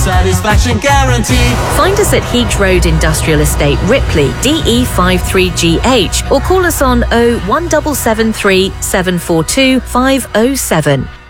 Satisfaction guaranteed. Find us at Heath Road Industrial Estate, Ripley, DE53GH, or call us on 01773 742 507.